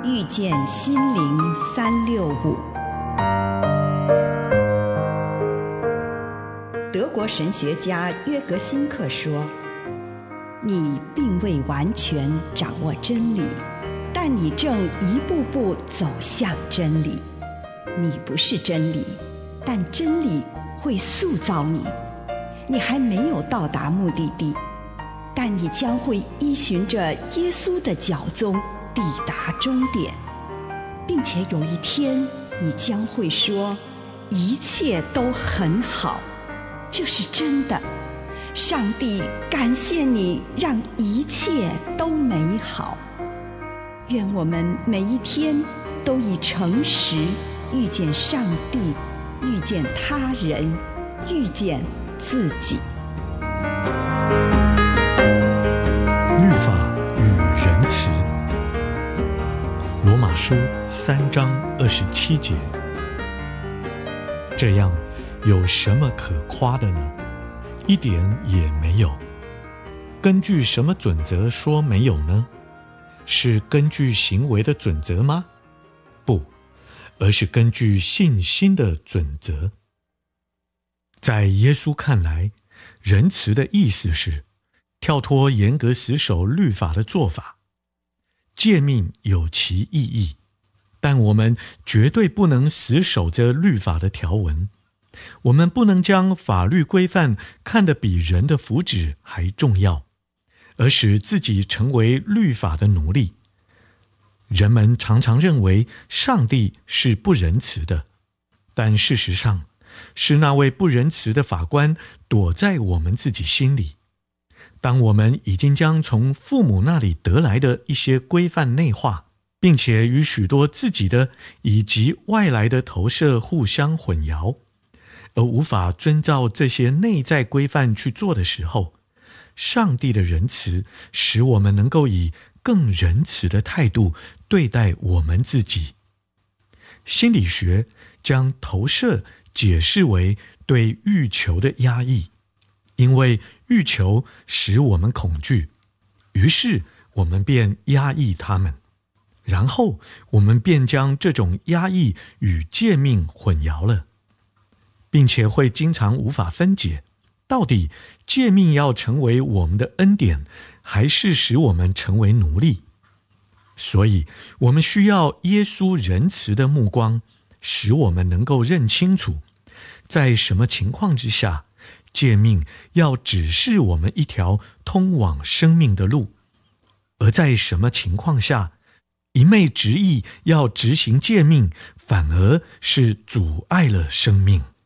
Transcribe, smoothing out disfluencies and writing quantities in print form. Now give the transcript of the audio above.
遇见心灵365。德国神学家约格辛克说，你并未完全掌握真理，但你正一步步走向真理。你不是真理，但真理会塑造你。你还没有到达目的地，但你将会依循着耶稣的脚踪抵达终点，并且有一天你将会说，一切都很好。这是真的。上帝感谢你，让一切都美好。愿我们每一天都以诚实遇见上帝，遇见他人，遇见自己。 律法与仁慈。罗马书3章27节。这样有什么可夸的呢？一点也没有。根据什么准则说没有呢？是根据行为的准则吗？不，而是根据信心的准则。在耶稣看来，仁慈的意思是跳脱严格死守律法的做法。诫命有其意义，但我们绝对不能死守着律法的条文。我们不能将法律规范看得比人的福祉还重要，而使自己成为律法的奴隶。人们常常认为上帝是不仁慈的，但事实上是那位不仁慈的法官躲在我们自己心里。当我们已经将从父母那里得来的一些规范内化，并且与许多自己的以及外来的投射互相混淆，而无法遵照这些内在规范去做的时候，上帝的仁慈使我们能够以更仁慈的态度对待我们自己。心理学将投射解释为对欲求的压抑，因为欲求使我们恐惧，于是我们便压抑它们，然后我们便将这种压抑与诫命混淆了，并且会经常无法分解，到底诫命要成为我们的恩典，还是使我们成为奴隶？所以我们需要耶稣仁慈的目光，使我们能够认清楚，在什么情况之下，诫命要指示我们一条通往生命的路，而在什么情况下，一昧执意要执行诫命，反而是阻碍了生命。